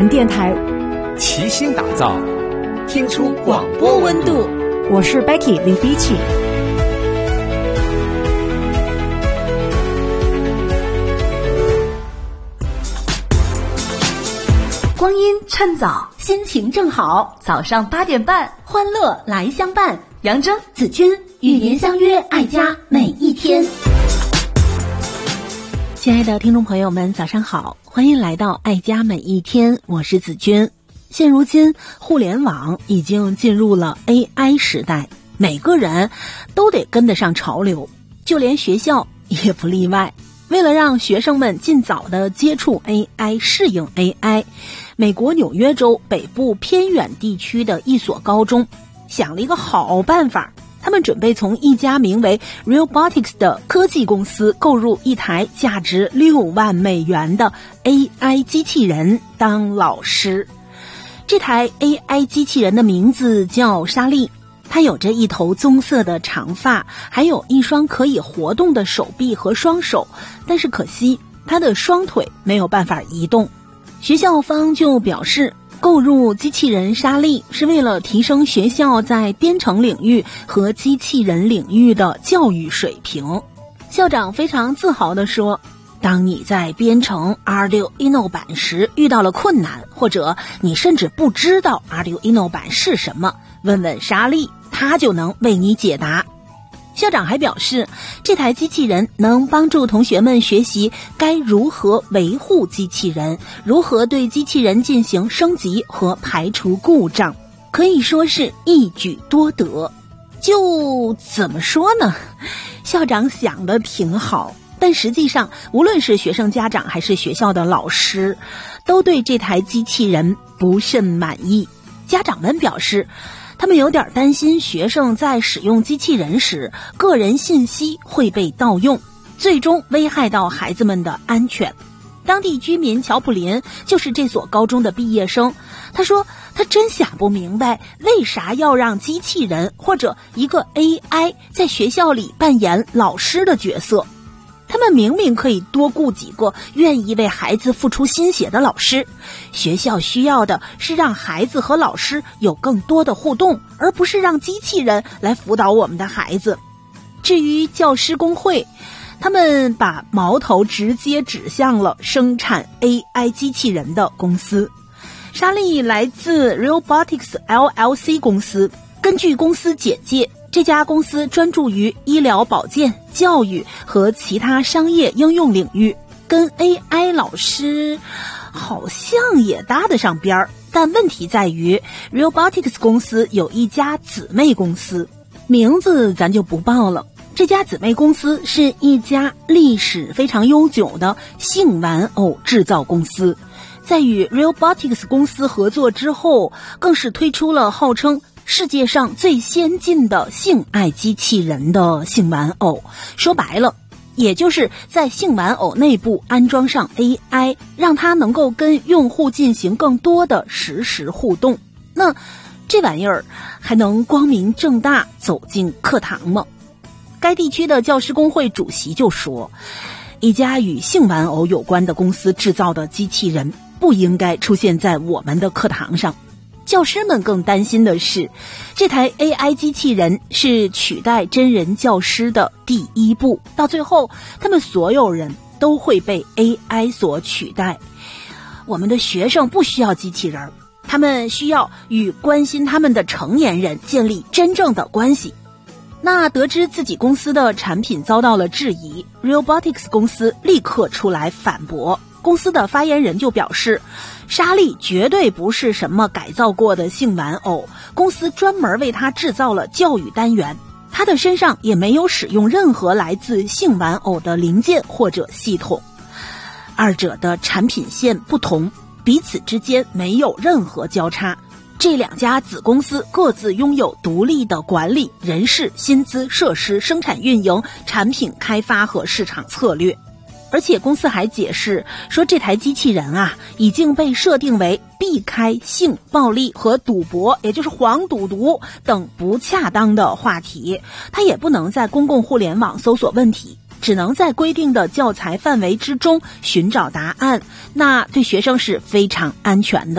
电台， 齐心打造听出广播温度。 我是 Becky 李比奇。 光阴趁早，心情正好，早上8点半，欢乐来相伴。杨铮、子君与您相约爱家每一天。 亲爱的听众朋友们，早上好，欢迎来到爱家每一天，我是子君。现如今，互联网已经进入了 AI 时代，每个人都得跟得上潮流，就连学校也不例外。为了让学生们尽早的接触 AI、适应 AI， 美国纽约州北部偏远地区的一所高中想了一个好办法，他们准备从一家名为 Realbotix 的科技公司购入一台价值6万美元的 AI 机器人当老师。这台 AI 机器人的名字叫莎莉，她有着一头棕色的长发，还有一双可以活动的手臂和双手，但是可惜她的双腿没有办法移动。学校方就表示，购入机器人莎莉是为了提升学校在编程领域和机器人领域的教育水平。校长非常自豪地说，当你在编程 Arduino 版时遇到了困难，或者你甚至不知道 Arduino 版是什么，问问莎莉，她就能为你解答。校长还表示，这台机器人能帮助同学们学习该如何维护机器人，如何对机器人进行升级和排除故障，可以说是一举多得。就怎么说呢？校长想的挺好，但实际上无论是学生家长还是学校的老师，都对这台机器人不甚满意。家长们表示，他们有点担心学生在使用机器人时，个人信息会被盗用，最终危害到孩子们的安全。当地居民乔普林就是这所高中的毕业生，他说他真想不明白，为啥要让机器人或者一个 AI 在学校里扮演老师的角色。他们明明可以多雇几个愿意为孩子付出心血的老师，学校需要的是让孩子和老师有更多的互动，而不是让机器人来辅导我们的孩子。至于教师工会，他们把矛头直接指向了生产 AI 机器人的公司。莎莉来自 Realbotix LLC 公司，根据公司简介，这家公司专注于医疗保健、教育和其他商业应用领域，跟 AI 老师好像也搭得上边儿。但问题在于 Realbotix 公司有一家姊妹公司，名字咱就不报了。这家姊妹公司是一家历史非常悠久的性玩偶制造公司，在与 Realbotix 公司合作之后，更是推出了号称世界上最先进的性爱机器人的性玩偶。说白了，也就是在性玩偶内部安装上 AI， 让它能够跟用户进行更多的实时互动。那这玩意儿还能光明正大走进课堂吗？该地区的教师工会主席就说，一家与性玩偶有关的公司制造的机器人不应该出现在我们的课堂上。教师们更担心的是，这台 AI 机器人是取代真人教师的第一步，到最后他们所有人都会被 AI 所取代。我们的学生不需要机器人，他们需要与关心他们的成年人建立真正的关系。那得知自己公司的产品遭到了质疑， Realbotix 公司立刻出来反驳。公司的发言人就表示，莎莉绝对不是什么改造过的性玩偶，公司专门为她制造了教育单元，她的身上也没有使用任何来自性玩偶的零件或者系统。二者的产品线不同，彼此之间没有任何交叉。这两家子公司各自拥有独立的管理、人事、薪资、设施、生产运营、产品开发和市场策略。而且公司还解释说，这台机器人已经被设定为避开性暴力和赌博，也就是黄赌毒等不恰当的话题，它也不能在公共互联网搜索问题，只能在规定的教材范围之中寻找答案，那对学生是非常安全的。